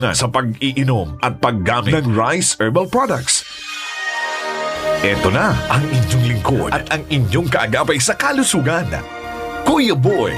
sa pag-iinom at paggamit ng Rice Herbal Products. Ito na ang inyong lingkod at ang inyong kaagapay sa kalusugan, Kuya Boy.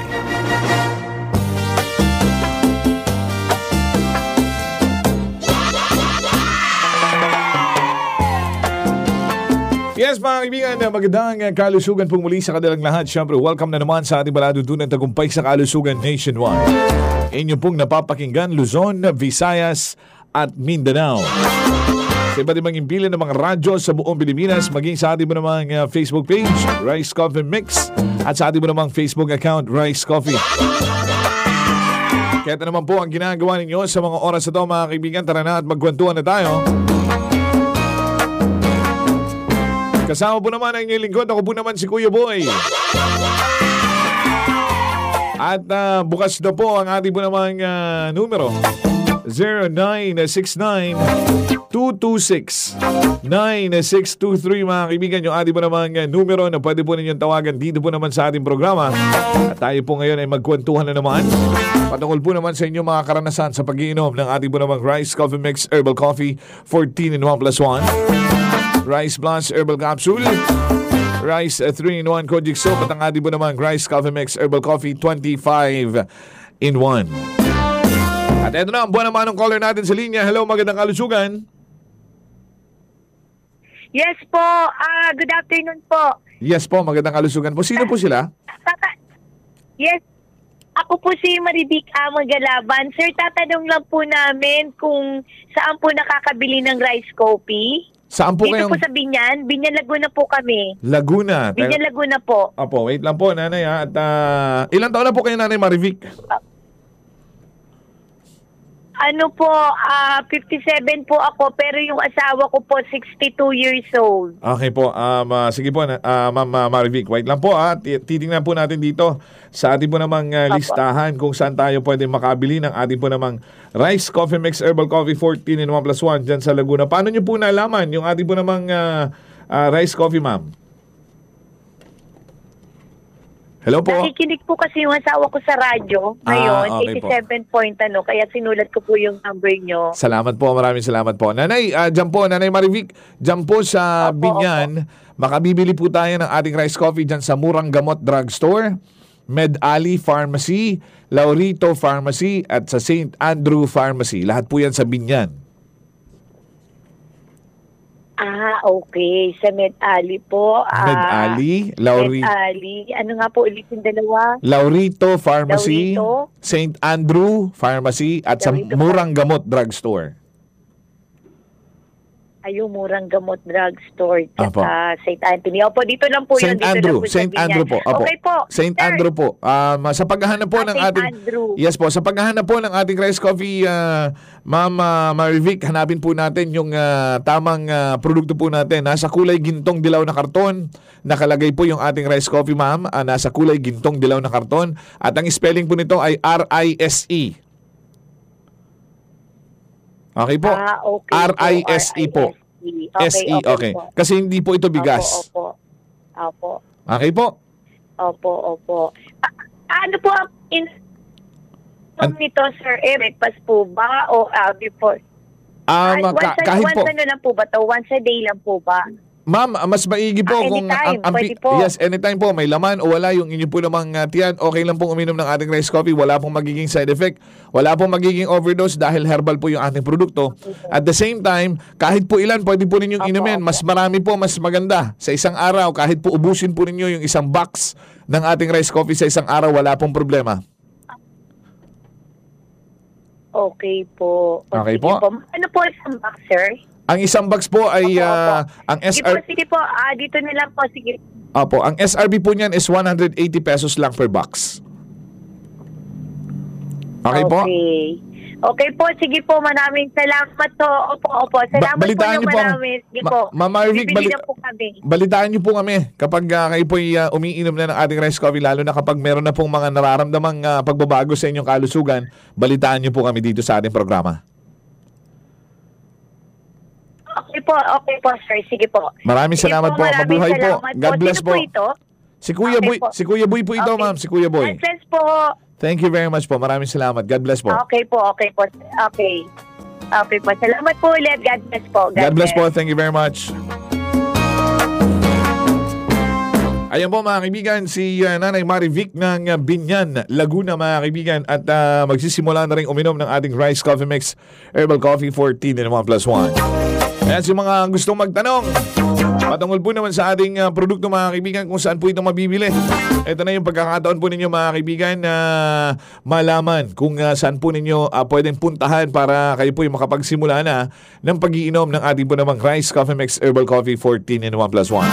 Yes, mga kaibigan, magandang kalusugan pong muli sa kanilang lahat. Siyempre, welcome na naman sa ating palatuntunan tagumpay sa kalusugan nationwide. Inyo pong napapakinggan, Luzon, Visayas at Mindanao. Sa iba't ibang impilan ng mga radyo sa buong Pilipinas, maging sa ating mo namang Facebook page, Rice Coffee Mix, at sa ating mo namang Facebook account, Rice Coffee. Kaya ito naman po ang ginagawa ninyo sa mga oras na ito, mga kaibigan. Tara na at magkwentuhan na tayo. Kasama po naman ang inyong lingkod. Ako po naman si Kuya Boy. At bukas na po ang ating po namang numero. 0969-226-9623 mga kaibigan, yung ating po namang numero na pwede po ninyong tawagan dito po naman sa ating programa. At tayo po ngayon ay magkwentuhan na naman patungkol po naman sa inyong mga karanasan sa pag-iinom ng ating po namang Rice Coffee Mix Herbal Coffee 14 in 1 plus 1, Rice Plus Herbal Capsule, Rice 3-in-1 Kojic Soap, at ang ating po namang Rice Coffee Mix Herbal Coffee 25 in 1. At eto na ang buwan naman ng caller natin sa linya. Hello, magandang kalusugan. Yes po, good afternoon po. Yes po, magandang kalusugan po. Sino po sila? Yes, ako po si Maribik Magalaban. Sir, tatanong lang po namin kung saan po nakakabili ng rice coffee. Saan po dito kayong... po sa Binyan. Binyan, Laguna po kami. Laguna. Binyan, Laguna po. Opo, wait lang po, nanay ha. At ilang taon na po kayo, nanay Maribik? Ano po, 57 po ako, pero yung asawa ko po 62 years old. Okay po, sige po, Ma'am Maribik, wait lang po ha. Titingnan po natin dito sa ating po namang listahan kung saan tayo pwede makabili ng ating po namang Rice Coffee Mix Herbal Coffee 14 in 1 plus 1 dyan sa Laguna. Paano nyo po nalaman yung ating po namang rice coffee, ma'am? Hello po. Nakikinig po kasi yung asawa ko sa radyo ngayon, okay 87 point kaya sinulat ko po yung number nyo. Salamat po, maraming salamat po. Nanay, dyan po, Nanay Maribik, dyan po sa Binyan, makabibili po tayo ng ating rice coffee dyan sa Murang Gamot Drugstore, Med Ali Pharmacy, Laurito Pharmacy, at sa St. Andrew Pharmacy. Lahat po yan sa Binyan. Okay. Sa Med Ali po. Med Ali, Med Ali. Ano nga po ulit yung dalawa? Laurito Pharmacy, Laurito, St. Andrew Pharmacy, at Laurito sa Murang Gamot Drugstore. Yung Murang Gamot Drugstore. Apo. St. Anthony. Opo, dito lang po yun. St. Andrew. St. Andrew po. Apo. Okay po. St. Andrew po. Sa paghahanap po ng St. ating... Andrew. Yes po. Sa paghahanap po ng ating rice coffee, Ma'am Marivik, hanapin po natin yung tamang produkto po natin. Nasa kulay gintong dilaw na karton. Nakalagay po yung ating rice coffee, ma'am. Nasa kulay gintong dilaw na karton. At ang spelling po nito ay R-I-S-E. Okay po. Okay R-I-S-E po. S-E, okay. Po. Kasi hindi po ito bigas. Opo. Okay po. Opo. Ano po ang nito, sir? Breakfast po ba? O before? Kahit po. Once lang po ba to? Once a day lang po ba? Ma'am, mas maigi po kung anytime, pwede po. Yes, anytime po, may laman o wala yung inyo po namang tiyan, okay lang pong uminom ng ating rice coffee, wala pong magiging side effect, wala pong magiging overdose dahil herbal po yung ating produkto. At the same time, kahit po ilan pwede po ninyong inumin, mas marami po, mas maganda. Sa isang araw, kahit po ubusin po ninyo yung isang box ng ating rice coffee sa isang araw, wala pong problema. Okay po. Okay po. Ano po isang box, sir? Ang isang box po ay ang SR... Sige po, dito na lang po, sige. Opo, ang SRP po niyan is 180 pesos lang per box. Okay po? Okay po, sige po, maraming salamat po. Opo, salamat balitaan po niyo na marami. Sige po, Ma'am Marvick, balitaan niyo po kami kapag kayo po umiinom na ng ating rice coffee, lalo na kapag meron na pong mga nararamdamang pagbabago sa inyong kalusugan, balitaan niyo po kami dito sa ating programa. Okay po, sir. Sige po. Maraming salamat po. Mabuhay po. God bless po. Si Kuya Boy, si Kuya Boy po ito, ma'am. Si Kuya Boy. God bless po. Thank you very much po. Maraming salamat. God bless po. Okay po. Okay. Okay po. Salamat po ulit. God bless po. God bless po. Thank you very much. Ayan po mga kaibigan, si Nanay Marivic ng Binyan, Laguna mga kaibigan. At magsisimula na rin uminom ng ating Rice Coffee Mix Herbal Coffee 14 in 1+1. Ayan si mga gustong magtanong, patungkol po naman sa ating produkto mga kaibigan kung saan po ito mabibili. Ito na yung pagkakataon po ninyo mga kaibigan na malaman kung saan po ninyo pwedeng puntahan para kayo po yung makapagsimula na ng pag-iinom ng ating po namang Rice Coffee Mix Herbal Coffee 14 in 1+1.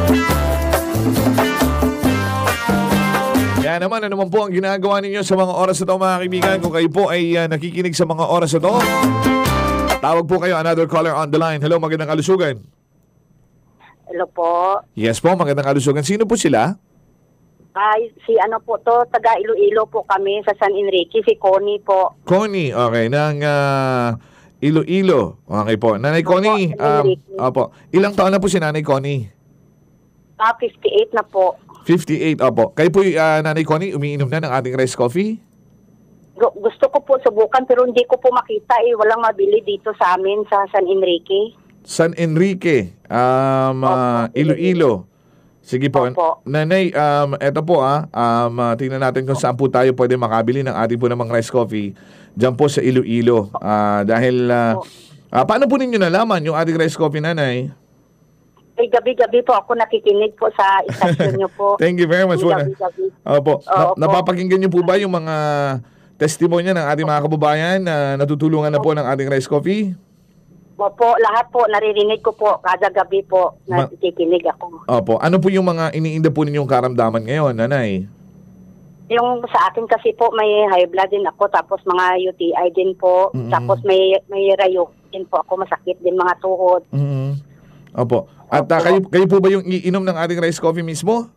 Kaya naman, ano naman po ang ginagawa ninyo sa mga oras na ito mga kaibigan? Kung kayo po ay nakikinig sa mga oras na ito, tawag po kayo, another caller on the line. Hello, magandang kalusugan. Hello po. Yes po, magandang kalusugan. Sino po sila? Ay, si ano po to, taga Iloilo po kami sa San Enrique, si Connie po. Connie, okay, ng Iloilo. Okay po. Nanay Connie, opo. Ilang taon na po si Nanay Connie? 58 na po. 58, opo. Kayo po, Nanay Connie, umiinom na ng ating rice coffee? Gusto ko po subukan pero hindi ko po makita walang mabili dito sa amin sa San Enrique. San Enrique, Iloilo. Sige po. Opo. Nanay, eto po tingnan natin kung saan po tayo pwede makabili ng ating po namang rice coffee dyan po sa Iloilo. Dahil, paano po ninyo nalaman yung ating rice coffee, Nanay? Ay, gabi-gabi po ako nakikinig po sa istasyon niyo po. Thank you very much. Gabi-gabi. Opo. Opo. Napapakinggan niyo po ba yung mga testimonya ng ating mga kababayan na natutulungan na po ng ating rice coffee? Opo, lahat po naririnig ko po kada gabi po nakikinig ako. Opo. Ano po yung mga iniinda po ninyong karamdaman ngayon, Nanay? Yung sa akin kasi po may high blood din ako tapos mga UTI din po. Tapos may rayo din po ako, masakit din mga tuhod. Opo. At kayo po ba yung iinom ng ating rice coffee mismo?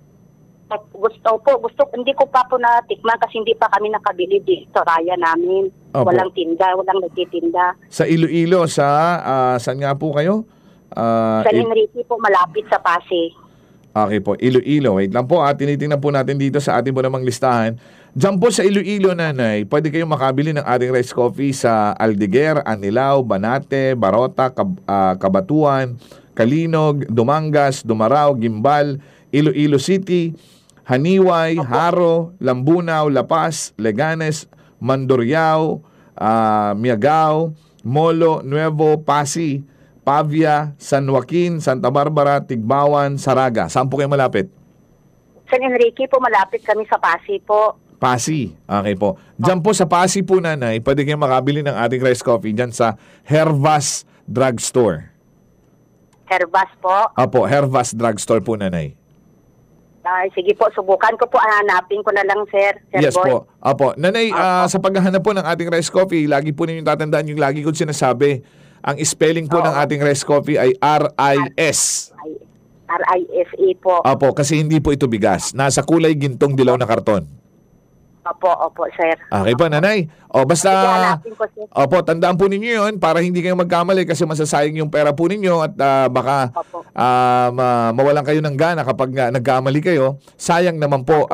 Gusto, hindi ko pa po natikman kasi hindi pa kami nakabili dito sa raya namin. Opo. Walang tinda, walang nagtitinda. Sa Iloilo, saan nga po kayo? Sa Enrique po, malapit sa Pasig. Okay po, Iloilo. Wait lang po, tinitingnan po natin dito sa ating po namang listahan. Diyan po sa Iloilo, Nanay, pwede kayong makabili ng ating rice coffee sa Aldiguer, Anilao, Banate, Barota, Kabatuan, Kalinog, Dumangas, Dumarao, Gimbal, Iloilo City, Haniway, Haro, Lambunaw, La Paz, Leganes, Mandurriao, Miagao, Molo, Nuevo, Pasi, Pavia, San Joaquin, Santa Barbara, Tigbawan, Saraga. Saan po kayo malapit? San Enrique po, malapit kami sa Pasig po. Pasi. Okay po. Diyan po sa Pasi po, Nanay, pwede kayong makabili ng ating rice coffee diyan sa Hervas Drugstore. Hervas po. Opo, Hervas Drugstore po, Nanay. Ay, sige po, subukan ko po. Hanapin ko na lang, sir. Yes Boy. po. Opo. Nanay, sa paghahanap po ng ating rice coffee, lagi po ninyong tatandaan yung lagi ko sinasabi. Ang spelling po ng ating rice coffee ay RIS. RISA po. Opo, kasi hindi po ito bigas. Nasa kulay gintong dilaw na karton. Opo, sir. Okay po, Nanay. O, basta, Sige, hanapin ko, sir. opo, tandaan po ninyo yun para hindi kayo magkamali kasi masasayang yung pera po ninyo at baka mawalan kayo ng gana kapag nagkamali kayo. Sayang naman po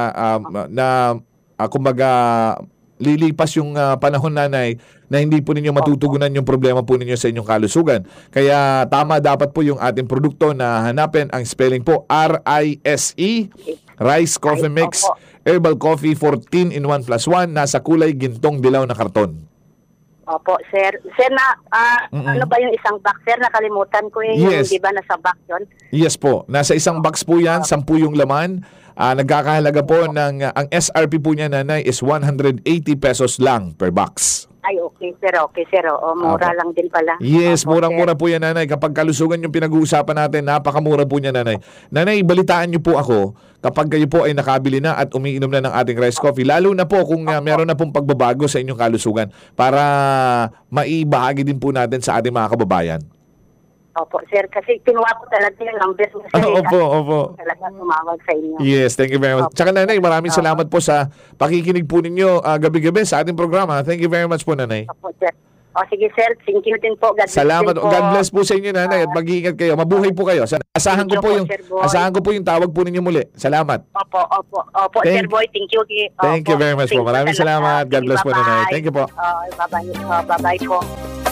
kumbaga, lilipas yung panahon, Nanay, na hindi po ninyo matutugunan yung problema po ninyo sa inyong kalusugan. Kaya tama dapat po yung ating produkto na hanapin. Ang spelling po RISE, Rice Coffee Mix Herbal Coffee 14 in 1+1, nasa kulay gintong dilaw na karton. Opo, sir. Sir, ano ba yung isang box, sir? Nakalimutan ko Yes. yung, di ba, nasa box yun? Yes po. Nasa isang box po yan, 10 yung laman. Nagkakahalaga po ng, ang SRP po niya, Nanay, is 180 pesos lang per box. Ay, okay, sir. Mura lang din pala. Yes, Opo, murang-mura po yan, Nanay. Kapag kalusugan yung pinag-uusapan natin, napakamura po niya, Nanay. Nanay, balitaan niyo po ako kapag kayo po ay nakabili na at umiinom na ng ating rice coffee. Lalo na po kung meron na pong pagbabago sa inyong kalusugan para maibahagi din po natin sa ating mga kababayan. Opo, sir. Kasi kinuha ko talaga yung number mo, sir. Opo. Talaga tumawag sa inyo. Yes, thank you very much. Tsaka, Nanay, maraming salamat po sa pakikinig po ninyo gabi-gabi sa ating programa. Thank you very much po, Nanay. Opo, sir. O, sige, sir. Thank you din po. God bless Salamat. din po. God bless po sa inyo, Nanay, at mag-iingat kayo. Mabuhay po kayo. Asahan ko po yung tawag po ninyo muli. Salamat. Opo, Sir Boy. Thank you. Thank you very much po. Maraming salamat. God bless po, Nanay. Thank you po. Bye-bye po.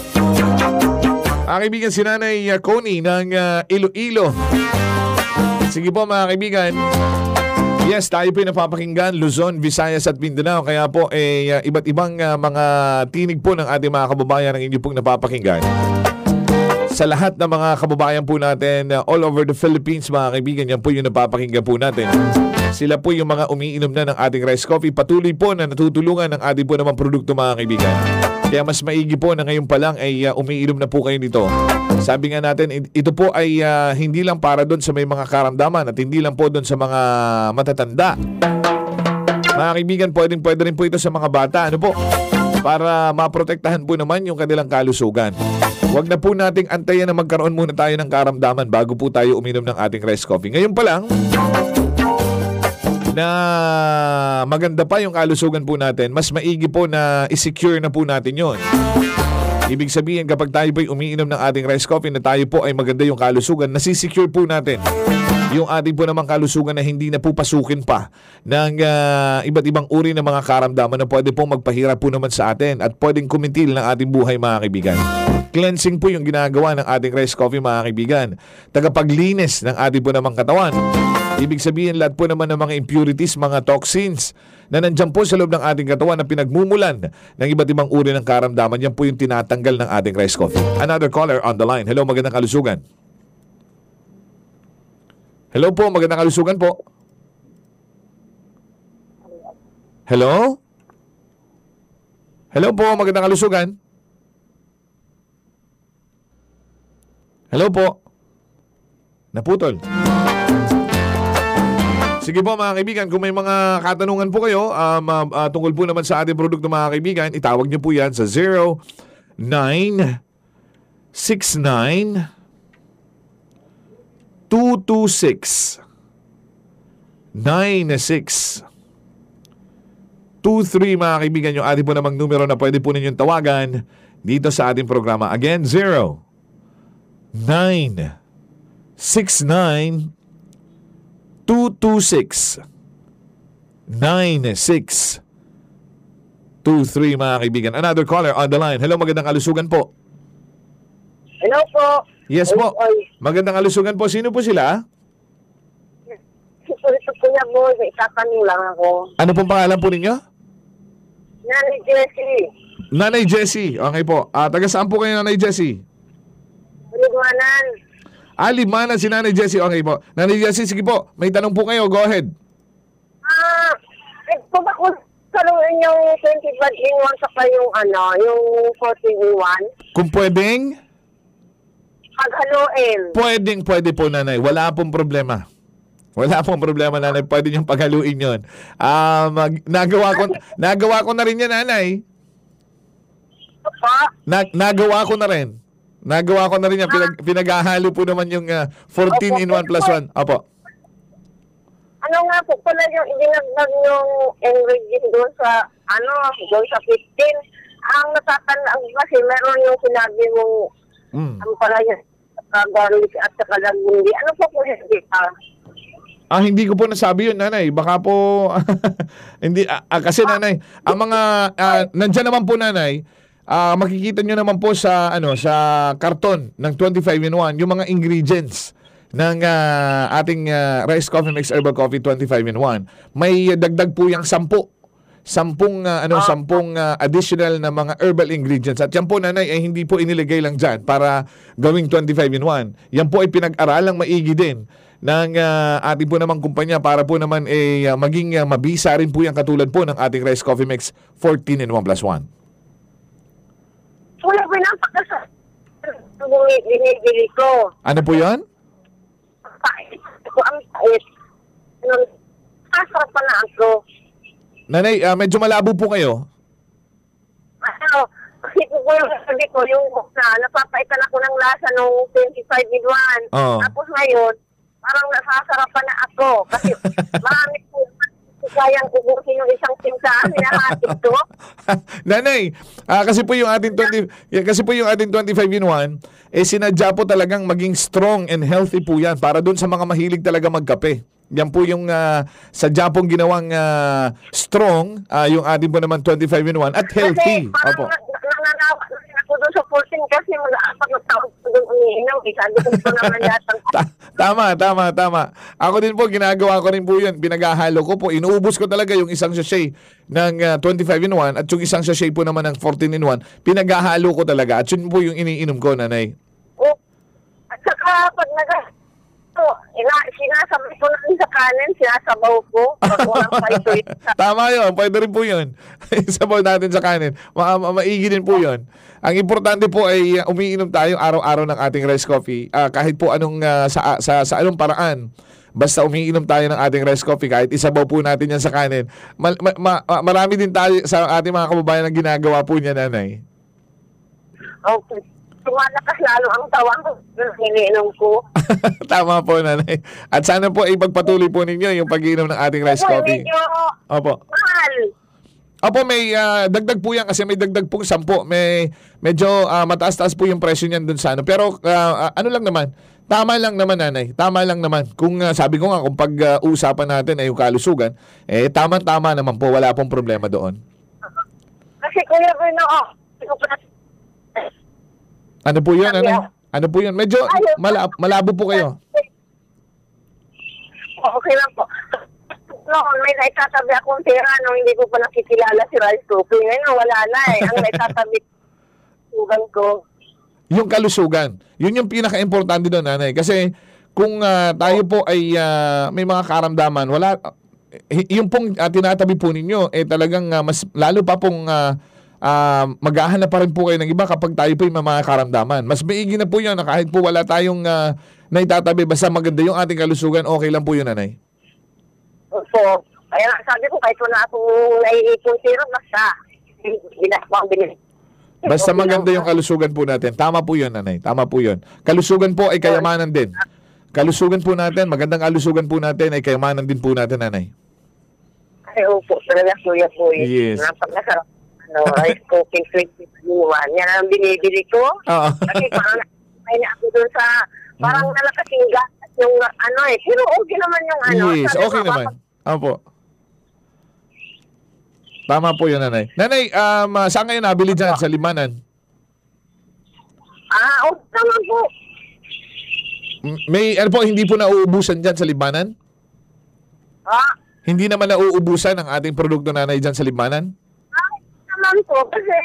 Mga kaibigan, si Nanay Connie ng Iloilo. Sige po mga kaibigan. Yes, tayo po napapakinggan, Luzon, Visayas at Mindanao. Kaya po iba't ibang mga tinig po ng ating mga kababayan ang inyo pong napapakinggan. Sa lahat ng mga kababayan po natin all over the Philippines, mga kaibigan, yan po yung napapakinggan po natin. Sila po yung mga umiinom na ng ating rice coffee. Patuloy po na natutulungan ng ating po naman produkto, mga kaibigan. Kaya mas maigi po na ngayon pa lang ay umiinom na po kayo nito. Sabi nga natin, ito po ay hindi lang para doon sa may mga karamdaman at hindi lang po doon sa mga matatanda. Mga kaibigan, pwede rin po ito sa mga bata. Ano po? Para maprotektahan po naman yung kanilang kalusugan. Huwag na po nating antayan na magkaroon muna tayo ng karamdaman bago po tayo uminom ng ating rice coffee. Ngayon pa lang, na maganda pa yung kalusugan po natin, mas maigi po na i-secure na po natin yon. Ibig sabihin, kapag tayo po'y umiinom ng ating rice coffee na tayo po ay maganda yung kalusugan, nasisecure po natin yung ating po namang kalusugan na hindi na po pasukin pa ng iba't ibang uri ng mga karamdaman na pwede pong magpahirap po naman sa atin at pwedeng kumintil ng ating buhay, mga kaibigan. Cleansing po yung ginagawa ng ating rice coffee, mga kaibigan. Tagapaglinis ng ating po namang katawan. Ibig sabihin, lahat po naman ng mga impurities, mga toxins na nandyan po sa loob ng ating katawan na pinagmumulan ng iba't ibang uri ng karamdaman, yan po yung tinatanggal ng ating rice coffee. Another caller on the line. Hello, magandang kalusugan. Hello po, magandang kalusugan po. Hello? Hello po, magandang kalusugan. Hello po. Naputol. Sige po mga kaibigan, kung may mga katanungan po kayo tungkol po naman sa ating produkto, mga kaibigan, itawag niyo po yan sa 0969 226 9623, mga kaibigan, yung ating po namang numero na pwede po ninyong tawagan dito sa ating programa. Again, 0969 226 9623, mga kaibigan. Another caller on the line. Hello, magandang kalusugan po. Hello po. Yes po. Magandang kalusugan po. Sino po sila? Ito Kuya Boy, itatanong lang ako. Ano pong pangalan po ninyo? Nanay Jessie. Nanay Jessie. Okay po. Taga saan po kayo, Nanay Jessie? Limanan. Limanan si Nanay Jessie. Okay po. Nanay Jessie, sige po. May tanong po kayo. Go ahead. Ito ba kung saluhin yung 25-in-1 saka yung yung 14-in-1? Kung pwedeng? Paghaluin. Pwede po, Nanay. Wala pong problema. Wala pong problema, Nanay. Pwede niyong paghaluin yun. Nagawa ko na rin yan, Nanay. Nagawa ko na rin. Nagawa ko na rin yan. Pinaghahalo po naman yung 14-in-1 plus 1. Opo. Ano nga po pala yung idinagdag yung ingredient doon sa, doon sa 15. Ang natatandaan ko kasi meron yung sinabi mong, ang pala yung garlic at saka lagundi. Ano po po hindi pa? Hindi ko po nasabi yun, Nanay. Baka po, hindi, kasi Nanay, ang mga, nandyan naman po, Nanay, makikita nyo naman po sa sa karton ng 25-in-1 yung mga ingredients ng ating rice coffee mix herbal coffee 25-in-1. May dagdag po yung 10 additional na mga herbal ingredients. At yan po, Nanay, ay hindi po iniligay lang dyan para gawing 25-in-1. Yan po ay pinag-aralang maigi din ng ating po namang kumpanya para po naman maging mabisa rin po yan katulad po ng ating rice coffee mix 14-in-1 plus 1. Wala po napakasa binibili ko. Ano po yan? Ang pait. Kasarap pa na ako. Nanay, medyo malabo po kayo. Kasi ko yung sabi ko, yung napapaitan ako ng lasa nung 25-in-1. Tapos ngayon, parang nasasarapan na ako. Kasi marami po sayang ubusin yung isang timsaan, hinahatid ko. Nanay, kasi po yung ating 25-in-1, sinadya po talagang maging strong and healthy po yan para doon sa mga mahilig talaga magkape. Yan po yung sadya pong ginawang strong, yung ating po naman 25-in-1 at healthy. Kasi parang nananawa na ako doon sa 14 kasi mag-aapat na taon ko doon umiinom. Sabi ko po naman yata. Tama. Ako din po, ginagawa ko rin po yun. Pinaghahalo ko po. Inuubos ko talaga yung isang sachet ng 25-in-1 at yung isang sachet po naman ng 14-in-1. Pinaghahalo ko talaga at yun po yung iniinom ko, nanay. Oh, at saka pag sinasabay ko lang sa kanin, sinasabaw ko. Pag walang paito yun. Tama yun. Pwede rin po yun. Sabaw natin sa kanin. Maigi din po yun. Ang importante po ay umiinom tayo araw-araw ng ating rice coffee. Kahit po anong sa anong paraan. Basta umiinom tayo ng ating rice coffee, kahit isabaw po natin yan sa kanin. Marami din tayo sa ating mga kababayan na ginagawa po niya, nanay. Okay. Tumalakas lalo ang tawang ko. Iniinom ko. Tama po, nanay. At sana po ay pagpatuloy po ninyo yung pag-iinom ng ating rice coffee. Medyo Opo. mahal. Opo, may dagdag po yan kasi may dagdag pong 10. Medyo mataas-taas po yung presyo niyan dun sa ano. Pero ano lang naman, tama lang naman, nanay. Tama lang naman. Kung sabi ko nga, kung pag-uusapan natin ay yung kalusugan, tama-tama naman po. Wala pong problema doon. Kasi Kuya Bruno, Ano po yun, nanay? Ano po yun? Medyo malabo po kayo. Okay lang po. Noon, may naitatabi akong pera nung hindi ko pa nakikilala si Rice Coffee. Ngayon, wala na eh. Ang naitatabi ko. Yung kalusugan. Yun yung pinaka-importante doon, nanay. Kasi kung tayo po ay may mga karamdaman, wala, yung pong tinatabi po ninyo, talagang mas lalo pa pong maghahanap pa rin po kayo ng iba kapag tayo po yung mga karamdaman. Mas maigi na po yun na kahit po wala tayong naitatabi, basta maganda yung ating kalusugan, okay lang po yun, nanay. So, kaya sabi ko, kahit wala akong naiipon syrup, basta maganda yung kalusugan po natin. Tama po yun, nanay. Tama po yun. Kalusugan po ay kayamanan din. Kalusugan po natin, magandang kalusugan po natin ay kayamanan din po natin, nanay. Ay, opo. Talaga, Kuya po. Yes. Napakasarap. Rice cooking 21. Yan ang binibili ko. Oo. Kasi parang nakakay na ako doon sa parang nalakasingga yung pero okay naman yung Yes, sabi okay ko, naman. Opo. Tama po yun, nanay. Nanay, saan kayo nabili dyan? Sa Limanan? Okay naman po. May, hindi po nauubusan dyan sa Limanan? Hindi naman nauubusan ang ating produkto, nanay, dyan sa Limanan? Naman po, kasi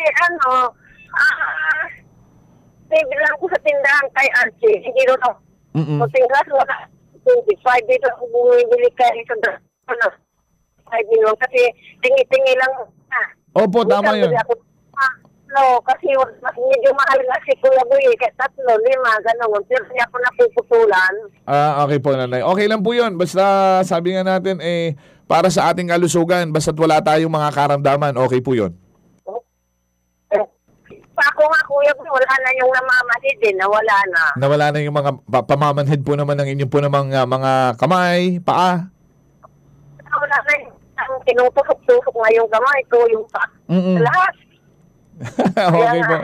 bibilang ko sa tindahan kay Archie. Hindi doon ako. So, tinglas, 25 dito ako bumibili kayo sa 5 million kasi tingi-tingi lang. Opo, tama yun. Kasi medyo mahal nga si Kuya Boy. Kaya 3, 5, gano'n. Pero hindi ako napuputulan. Okay po, nanay. Okay lang po yun. Basta sabi nga natin, para sa ating kalusugan, basta't wala tayong mga karamdaman, okay po yun. Ako nga, Kuya Boy, wala na yung namamanhid din. Nawala na. Nawala na yung mga pamamanhid po naman ng inyong po namang mga kamay, paa. Wala na yung tinutusok-tusok na yung kamay ko, yung paa. Lahat. Okay po.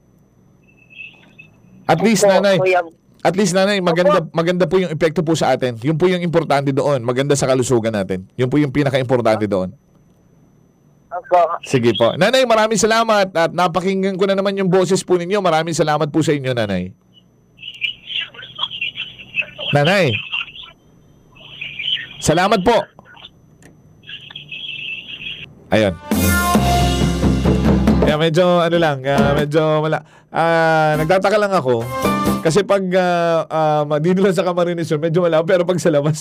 At least, nanay, maganda po yung epekto po sa atin. Yun po yung importante doon. Maganda sa kalusugan natin. Yun po yung pinaka-importante doon. Sige po. Nanay, maraming salamat at napakinggan ko na naman yung boses po ninyo. Maraming salamat po sa inyo, nanay. Nanay. Salamat po. Ayun. Kaya medyo nagtataka lang ako kasi pag dito lang sa Camarines Sur, medyo wala, pero pag sa labas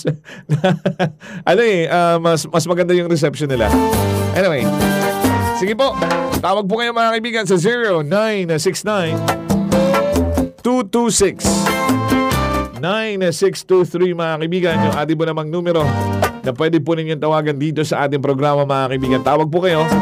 mas maganda yung reception nila. Anyway, sige po, tawag po kayo mga kaibigan sa 0969-226-9623 mga kaibigan, yung ating po namang numero na pwede po ninyong tawagan dito sa ating programa mga kaibigan. Tawag po kayo